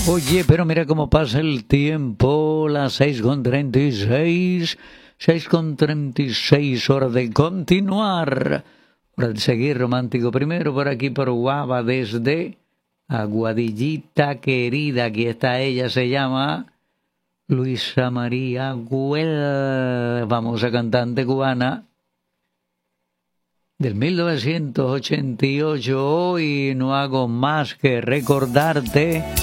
Oye, pero mira cómo pasa el tiempo, las 6:36, 6:36, hora de continuar, hora de seguir romántico. Primero por aquí por Guava desde Aguadillita querida, aquí está ella, se llama Luisa María Güell, famosa cantante cubana del 1988. Hoy no hago más que recordarte